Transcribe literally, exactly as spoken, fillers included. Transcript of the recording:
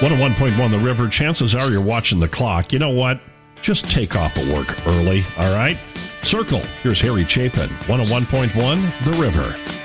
one oh one point one The River. Chances are you're watching the clock. You know what? Just take off of work early, all right? Circle. Here's Harry Chapin, one oh one point one The River.